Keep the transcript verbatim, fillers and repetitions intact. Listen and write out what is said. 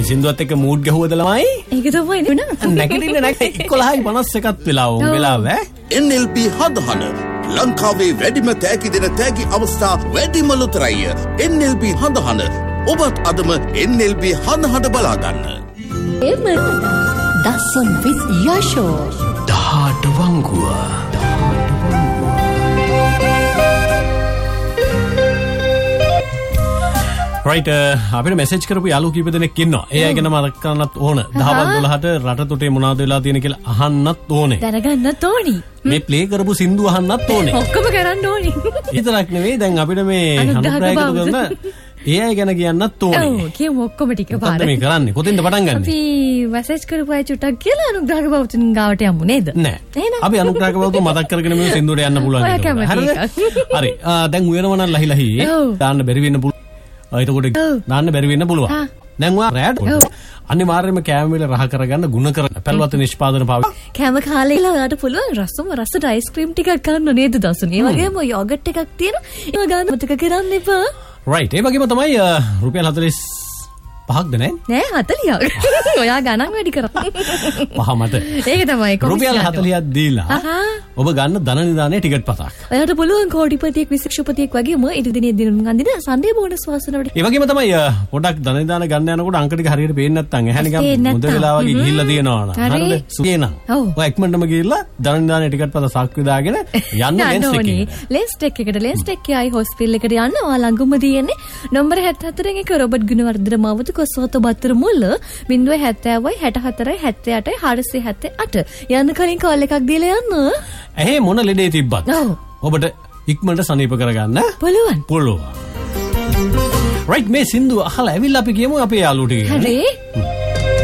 මේ සින්දුවත් එක්ක මූඩ් ගහුවද ළමයි? ඒක තමයි නුනා. නැගිටින්න නැග එකොළහයි පනස් එකක් වෙලා වුන් වෙලාව ඈ. N L P හදහන ලංකාවේ වැඩිම තෑගි දෙන තෑගි අවස්ථා වැඩිම ලොතරැයි. N L P හදහන ඔබත් අදම N L P හදහන බලා ගන්න. එම දසන් with යෂෝ. දහට වංගුව. රයිට් අපිට මෙසේජ් කරපු යාළුවෝ කීප දෙනෙක් ඉන්නවා. ඒ අය ගැන මතක් කරන්නත් ඕන. දහවල් දොළහට රට තොටේ මොනවද වෙලා තියෙන කියලා අහන්නත් ඕනේ. දැනගන්නත් ඕනි. මේ ප්ලේ කරපු සින්දු අහන්නත් ඕනේ. ඔක්කොම කරන්න ඕනි. විතරක් නෙවෙයි දැන් අපිට මේ අනුග්‍රහයකට කරන ඒ අය ගැන කියන්නත් ඕනේ. ඔව් කියමු ඔක්කොම ටික පාර. මොකද මේ කරන්නේ? කොතින්ද පටන් ගන්නෙ? අපි මෙසේජ් කරපු අය චුට්ටක් කියලා අනුග්‍රහක බවතුන් ගාවට යමු නේද? නෑ. අපි අනුග්‍රහක බවතුන් මතක් කරගෙන මේ සින්දුවට යන්න පුළුවන්. හරිද? හරි. දැන් උයනවා නම් ලහි ලහි දාන්න බැරි වෙන්න පුළුවන්. එතකොට දාන්න බැරි වෙන්න පුළුවන්. දැන් ඔයා රැඩ් අනිවාර්යයෙන්ම කෑම වල රහ කරගන්න ගුණ කරන පැල්වත නිෂ්පාදන පාවිච්චි. කෑම කාලේ ඉලා ඔයාට පුළුවන් රසම රසට අයිස්ක්‍රීම් ටිකක් ගන්න නේද දසුන්. ඒ වගේම යෝගට් එකක් තියෙනවා. ඒක ගන්න මතක කරන්න එපා. රයිට්. ඒ වගේම තමයි රුපියල් හතළිස් පහක්ද නෑ? නෑ හතළියක්. ඔයා ගණන් වැඩි කරා. පහ මට. ඒක තමයි කොහොමද? රුපියල් හතළියක් දීලා ඔබ ගන්න ධන නිදානේ ටිකට් පතක්. ඔයාට පුළුවන් කෝටිපතියෙක් විශේෂපතියෙක් වගේම ඉදිරි දිනේ දිනුම් අඳින සන්ඩේ බෝනස් වාසනාවට. ඒ වගේම තමයි පොඩක් ධන නිදාන ගන්න යනකොට අංක ටික හරියට පේන්නේ නැත්නම් එහැ නිකන් මුද වෙලා වගේ ගිහිල්ලා තියෙනවා නා. හරිද? සුගේ නම්. ඔය එක්මන්ටම ගිහිල්ලා ධන නිදානේ ටිකට් පත සාක්කුවේ දාගෙන යන්න ලෙන්ස් එකේ. ලෙන්ස් ටෙක් එකට ලෙන්ස් ටෙක් එකයි හොස්පිටල් එකට යන්න ඔයා ළඟම තියෙන්නේ නම්බර හැත්තෑ හතරෙන් එක රොබර්ට් ගුණවර්ධන මාවත කොසෝත බත්තර මුල්ල බිංදුව හැත්තෑවයි හැට හතරයි හැත්තෑ අටයි හාරසිය හැත්තෑ අට යන්න කලින් කෝල් එකක් දීලා යන්න. ඇහේ මොන ලෙඩේ තිබ්බත් ඔබට ඉක්මනට සනීප කරගන්න පුළුවන්. පුළුවන්. රයිට් මේ සින්දුව අහලා ඇවිල්ලා අපි කියමු අපේ යාළුවෝ ටික. හරි.